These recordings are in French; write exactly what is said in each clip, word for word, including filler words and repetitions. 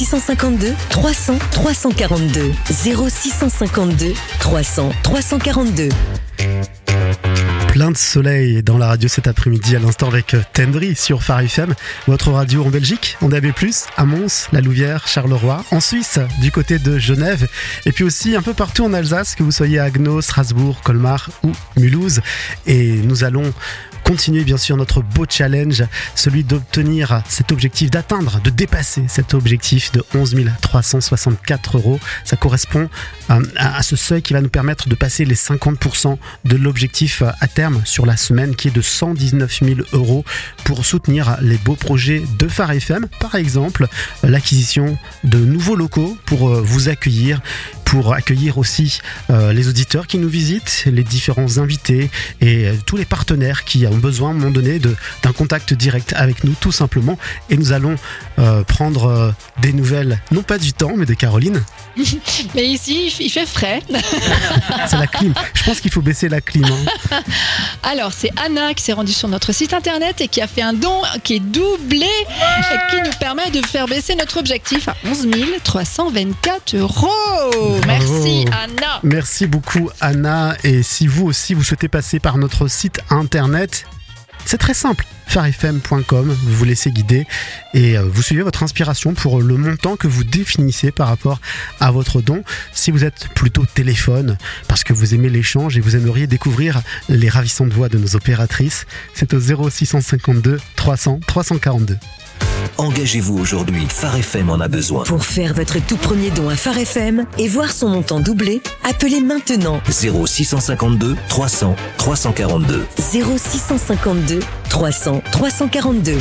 six cent cinquante-deux trois cents trois cent quarante-deux. zéro six cent cinquante-deux trois cents trois cent quarante-deux. Plein de soleil dans la radio cet après-midi à l'instant avec Tendry sur Phare F M, votre radio en Belgique, en D A B plus, à Mons, La Louvière, Charleroi, en Suisse, du côté de Genève, et puis aussi un peu partout en Alsace, que vous soyez à Agno, Strasbourg, Colmar ou Mulhouse. Et nous allons continuer bien sûr notre beau challenge, celui d'obtenir cet objectif, d'atteindre, de dépasser cet objectif de onze mille trois cent soixante-quatre euros. Ça correspond à, à ce seuil qui va nous permettre de passer les cinquante pour cent de l'objectif à terme sur la semaine, qui est de cent dix-neuf mille euros, pour soutenir les beaux projets de Phare F M. Par exemple, l'acquisition de nouveaux locaux pour vous accueillir, pour accueillir aussi euh, les auditeurs qui nous visitent, les différents invités et euh, tous les partenaires qui ont besoin à un moment donné de, d'un contact direct avec nous, tout simplement. Et nous allons euh, prendre euh, des nouvelles, non pas du temps, mais de Caroline. Mais ici, il fait frais. C'est la clim. Je pense qu'il faut baisser la clim. Hein. Alors, c'est Anna qui s'est rendue sur notre site internet et qui a fait un don qui est doublé et qui nous permet de faire baisser notre objectif à onze mille trois cent vingt-quatre euros. Merci Anna. Merci beaucoup Anna. Et si vous aussi vous souhaitez passer par notre site internet, c'est très simple, phare f m point com, vous vous laissez guider et vous suivez votre inspiration pour le montant que vous définissez par rapport à votre don. Si vous êtes plutôt téléphone, parce que vous aimez l'échange et vous aimeriez découvrir les ravissantes voix de nos opératrices, c'est au zéro six cent cinquante-deux trois cents trois cent quarante-deux. Engagez-vous aujourd'hui, Phare F M en a besoin. Pour faire votre tout premier don à Phare F M et voir son montant doublé, appelez maintenant zéro six cent cinquante-deux trois cents trois cent quarante-deux. zéro six cent cinquante-deux trois cents trois cent quarante-deux.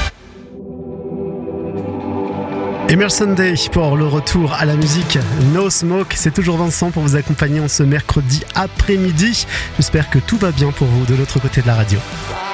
Emerson Day pour le retour à la musique No Smoke. C'est toujours Vincent pour vous accompagner en ce mercredi après-midi. J'espère que tout va bien pour vous de l'autre côté de la radio.